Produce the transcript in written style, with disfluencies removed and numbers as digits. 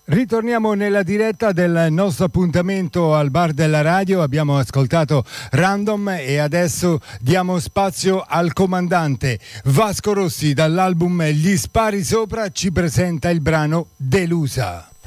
Ritorniamo nella diretta del nostro appuntamento al bar della radio. Abbiamo ascoltato Random e adesso diamo spazio al comandante. Vasco Rossi dall'album Gli spari sopra ci presenta il brano Delusa.